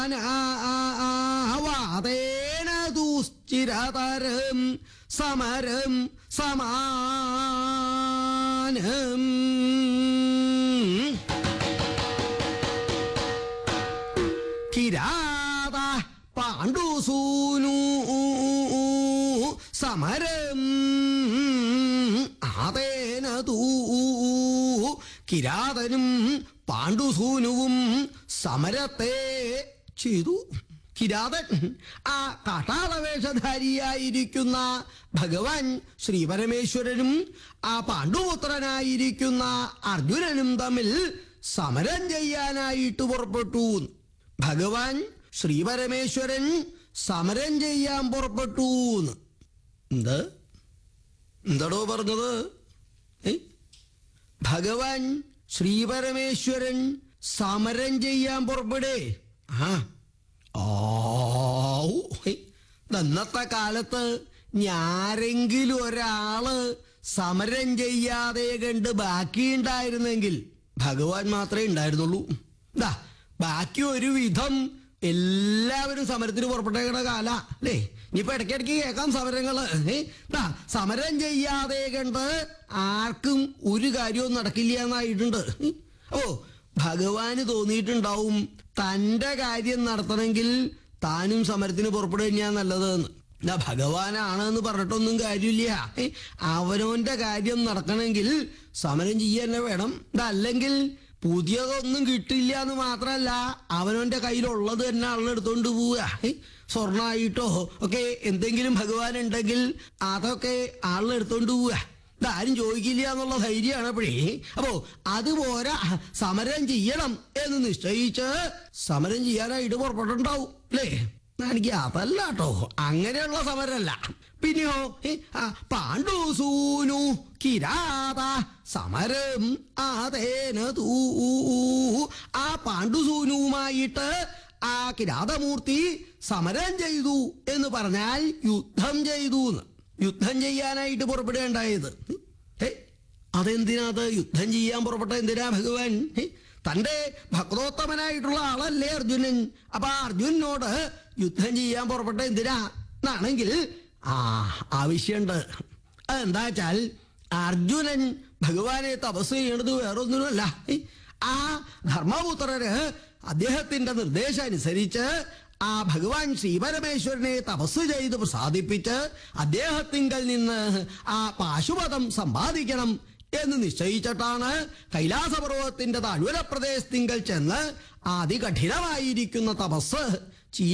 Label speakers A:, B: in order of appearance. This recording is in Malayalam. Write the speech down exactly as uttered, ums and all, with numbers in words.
A: വാതേന ദുശ്ചിരതരം സമരം സമാനം കിരാത പാണ്ഡുസൂനു സമരം ആതേന തൂ കിരാതനും പാണ്ഡുസൂനുവും സമരത്തെ ചെയ്തു. കിരാതൻ ആ കാട്ടാളവേഷധാരിയായിരിക്കുന്ന ഭഗവാൻ ശ്രീപരമേശ്വരനും ആ പാണ്ഡുപുത്രനായിരിക്കുന്ന അർജുനനും തമ്മിൽ സമരം ചെയ്യാനായിട്ട് പുറപ്പെട്ടു. ഭഗവാൻ ശ്രീപരമേശ്വരൻ സമരം ചെയ്യാൻ പുറപ്പെട്ടു. എന്ത് എന്താടോ പറഞ്ഞത്? ഭഗവാൻ ശ്രീപരമേശ്വരൻ സമരം ചെയ്യാൻ പുറപ്പെടേ. ആ ഇന്നത്തെ കാലത്ത് ഞാരെങ്കിലും ഒരാള് സമരം ചെയ്യാതെ കണ്ട് ബാക്കിയുണ്ടായിരുന്നെങ്കിൽ ഭഗവാൻ മാത്രമേ ഉണ്ടായിരുന്നുള്ളൂ. ദാ ബാക്കി ഒരു വിധം എല്ലാവരും സമരത്തിന് പുറപ്പെട്ടേക്കണ കാല അല്ലേ? ഇനിയിപ്പോ ഇടയ്ക്കിടയ്ക്ക് കേൾക്കാം സമരങ്ങള്. ദാ സമരം ചെയ്യാതെ കണ്ട് ആർക്കും ഒരു കാര്യവും നടക്കില്ല എന്നായിട്ടുണ്ട്. ഓ ഭഗവാന് തോന്നിയിട്ടുണ്ടാവും തന്റെ കാര്യം നടത്തണമെങ്കിൽ താനും സമരത്തിന് പുറപ്പെടുക തന്നെയാ നല്ലതെന്ന്. എന്നാ ഭഗവാനാണെന്ന് പറഞ്ഞിട്ടൊന്നും കാര്യമില്ല. അവനവന്റെ കാര്യം നടക്കണമെങ്കിൽ സമരം ചെയ്യാൻ തന്നെ വേണം. ഇതല്ലെങ്കിൽ പുതിയതൊന്നും കിട്ടില്ല എന്ന് മാത്രമല്ല അവനവന്റെ കയ്യിലുള്ളത് തന്നെ ആളെടുത്തോണ്ട് പോവുക. സ്വർണ്ണമായിട്ടോ ഒക്കെ എന്തെങ്കിലും ഭഗവാൻ ഉണ്ടെങ്കിൽ അതൊക്കെ ആളെടുത്തോണ്ട് പോവുക. ഇതാരും ചോദിക്കില്ല എന്നുള്ള ധൈര്യമാണ് അപ്പോഴേ. അപ്പോ അതുപോലെ സമരം ചെയ്യണം എന്ന് നിശ്ചയിച്ച് സമരം ചെയ്യാനായിട്ട് പുറപ്പെട്ടുണ്ടാവും അല്ലേ? എനിക്ക് അതല്ല കേട്ടോ, അങ്ങനെയുള്ള സമരമല്ല. പിന്നെയോ പാണ്ഡുസൂനു കിരാത സമരം ആതേന തൂ ആ പാണ്ഡുസൂനുവുമായിട്ട് ആ കിരാതമൂർത്തി സമരം ചെയ്തു എന്ന് പറഞ്ഞാൽ യുദ്ധം ചെയ്തു. യുദ്ധം ചെയ്യാനായിട്ട് പുറപ്പെടുകയുണ്ടായത്. ഏ അതെന്തിനാത് യുദ്ധം ചെയ്യാൻ പുറപ്പെട്ട? എന്തിനാ ഭഗവാൻ? തന്റെ ഭക്തോത്തമനായിട്ടുള്ള ആളല്ലേ അർജുനൻ. അപ്പൊ അർജുനനോട് യുദ്ധം ചെയ്യാൻ പുറപ്പെട്ട എന്തിനാ എന്നാണെങ്കിൽ ആ ആവശ്യമുണ്ട്. അതെന്താ വെച്ചാൽ അർജുനൻ ഭഗവാനെ തപസ് ചെയ്യണത് വേറൊന്നിനുമല്ല. ആ ധർമ്മപുത്രര് അദ്ദേഹത്തിന്റെ നിർദ്ദേശം അനുസരിച്ച് ആ ഭഗവാൻ ശ്രീപരമേശ്വരനെ തപസ് ചെയ്ത് പ്രസാദിപ്പിച്ച് അദ്ദേഹത്തിങ്കൽ നിന്ന് ആ പാശുപതം സമ്പാദിക്കണം എന്ന് നിശ്ചയിച്ചിട്ടാണ് കൈലാസപർവ്വതത്തിന്റെ താഴ്വര പ്രദേശത്തിങ്കൽ ചെന്ന് അതികഠിനമായിരിക്കുന്ന തപസ്